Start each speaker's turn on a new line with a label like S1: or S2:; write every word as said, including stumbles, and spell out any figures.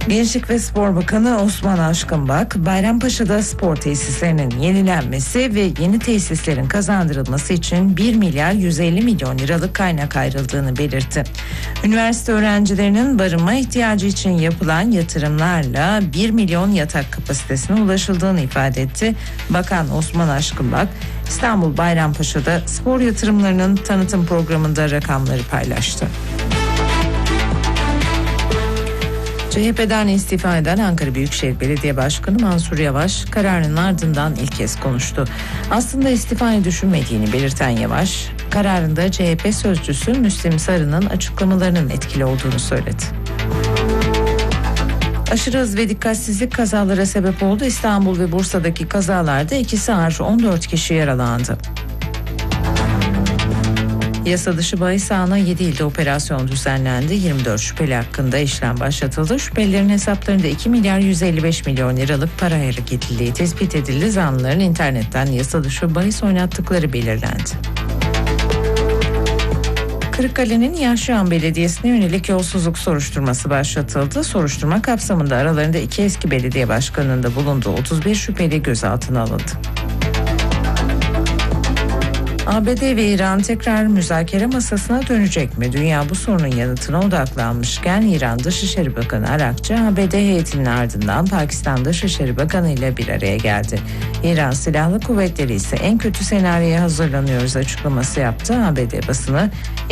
S1: Gençlik ve Spor Bakanı Osman Aşkınbak, Bayrampaşa'da spor tesislerinin yenilenmesi ve yeni tesislerin kazandırılması için bir milyar yüz elli milyon liralık kaynak ayrıldığını belirtti. Üniversite öğrencilerinin barınma ihtiyacı için yapılan yatırımlarla bir milyon yatak kapasitesine ulaşıldığını ifade etti. Bakan Osman Aşkınbak, İstanbul Bayrampaşa'da spor yatırımlarının tanıtım programında rakamları paylaştı. C H P'den istifa eden Ankara Büyükşehir Belediye Başkanı Mansur Yavaş kararının ardından ilk kez konuştu. Aslında istifayı düşünmediğini belirten Yavaş, kararında C H P sözcüsü Müslim Sarı'nın açıklamalarının etkili olduğunu söyledi. Aşırı hız ve dikkatsizlik kazalara sebep oldu. İstanbul ve Bursa'daki kazalarda ikisi ağır on dört kişi yaralandı. Yasa dışı bahis ağına yedi ilde operasyon düzenlendi. yirmi dört şüpheli hakkında işlem başlatıldı. Şüphelilerin hesaplarında iki milyar yüz elli beş milyon liralık para hareketliliği tespit edildi. Zanlıların internetten yasa dışı bahis oynattıkları belirlendi. Kırıkkale'nin Yaşlıhan Belediyesi'ne yönelik yolsuzluk soruşturması başlatıldı. Soruşturma kapsamında aralarında iki eski belediye başkanının da bulunduğu otuz bir şüpheli gözaltına alındı. A B D ve İran tekrar müzakere masasına dönecek mi? Dünya bu sorunun yanıtına odaklanmışken İran Dışişleri Bakanı Arakçı A B D heyetinin ardından Pakistan Dışişleri Bakanı ile bir araya geldi. İran Silahlı Kuvvetleri ise en kötü senaryoya hazırlanıyoruz açıklaması yaptı. A B D basını